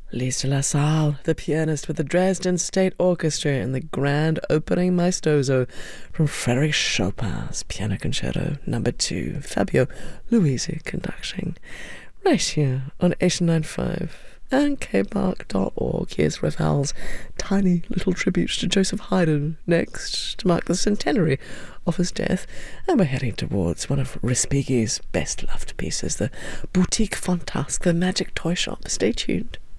Lisa LaSalle, the pianist with the Dresden State Orchestra in the grand opening maestoso from Frédéric Chopin's Piano Concerto No. 2, Fabio Luisi conducting, right here on 89.5 and kbark.org. Here's Ravel's tiny little tribute to Joseph Haydn next to mark the centenary of his death, and we're heading towards one of Respighi's best loved pieces, the Boutique Fantasque, the Magic Toy Shop. Stay tuned.